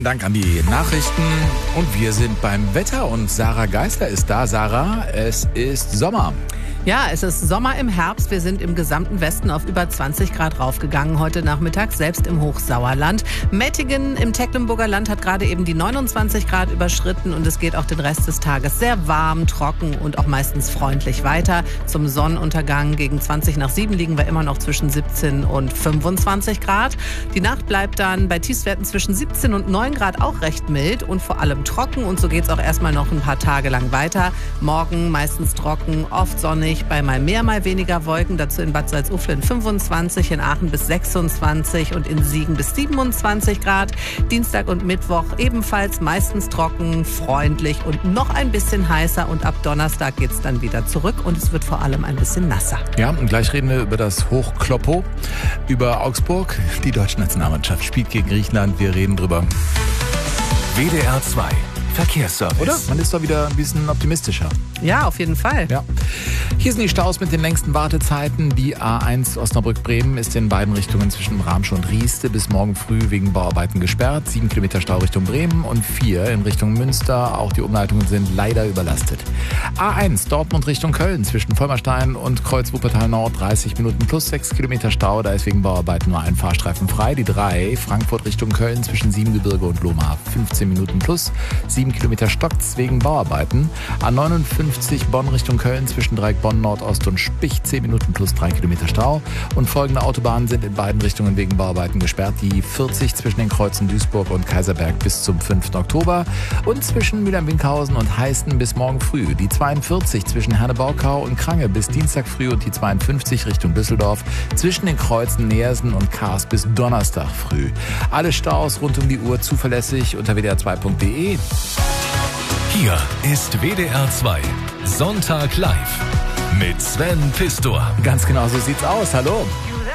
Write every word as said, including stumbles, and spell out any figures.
Dank an die Nachrichten und wir sind beim Wetter und Sarah Geisler ist da. Sarah, es ist Sommer. Ja, es ist Sommer im Herbst. Wir sind im gesamten Westen auf über zwanzig Grad raufgegangen heute Nachmittag, selbst im Hochsauerland. Mettingen im Tecklenburger Land hat gerade eben die neunundzwanzig Grad überschritten und es geht auch den Rest des Tages sehr warm, trocken und auch meistens freundlich weiter. Zum Sonnenuntergang gegen zwanzig nach sieben liegen wir immer noch zwischen siebzehn und fünfundzwanzig Grad. Die Nacht bleibt dann bei Tiefstwerten zwischen siebzehn und neun Grad auch recht mild und vor allem trocken und so geht es auch erstmal noch ein paar Tage lang weiter. Morgen meistens trocken, oft sonnig. Bei mal mehr, mal weniger Wolken. Dazu in Bad Salzuflen fünfundzwanzig, in Aachen bis sechsundzwanzig und in Siegen bis siebenundzwanzig Grad. Dienstag und Mittwoch ebenfalls meistens trocken, freundlich und noch ein bisschen heißer. Und ab Donnerstag geht es dann wieder zurück und es wird vor allem ein bisschen nasser. Ja, und gleich reden wir über das Hochkloppo, über Augsburg. Die deutsche Nationalmannschaft spielt gegen Griechenland. Wir reden drüber. W D R zwei Verkehrsservice. Oder? Man ist doch wieder ein bisschen optimistischer. Ja, auf jeden Fall. Ja. Hier sind die Staus mit den längsten Wartezeiten. Die A eins Osnabrück-Bremen ist in beiden Richtungen zwischen Bramsch und Rieste bis morgen früh wegen Bauarbeiten gesperrt. Sieben Kilometer Stau Richtung Bremen und vier in Richtung Münster. Auch die Umleitungen sind leider überlastet. A eins Dortmund Richtung Köln zwischen Vollmerstein und Kreuz Wuppertal Nord dreißig Minuten plus sechs Kilometer Stau. Da ist wegen Bauarbeiten nur ein Fahrstreifen frei. Die drei Frankfurt Richtung Köln zwischen Siebengebirge und Lohmar fünfzehn Minuten plus sieben Kilometer stockt's wegen Bauarbeiten. A neunundfünfzig Bonn Richtung Köln zwischen Dreieckbonn Nordost und Spich zehn Minuten plus drei Kilometer Stau. Und folgende Autobahnen sind in beiden Richtungen wegen Bauarbeiten gesperrt. Die vierzig zwischen den Kreuzen Duisburg und Kaiserberg bis zum fünften Oktober und zwischen Mülheim-Winkhausen und Heißen bis morgen früh. Die zweiundvierzig zwischen Herne-Baukau und Krange bis Dienstag früh und die zweiundfünfzig Richtung Düsseldorf zwischen den Kreuzen Neersen und Kars bis Donnerstag früh. Alle Staus rund um die Uhr zuverlässig unter w d r zwei punkt d e. Hier ist W D R zwei Sonntag live mit Sven Pistor. Ganz genau so sieht's aus. Hallo.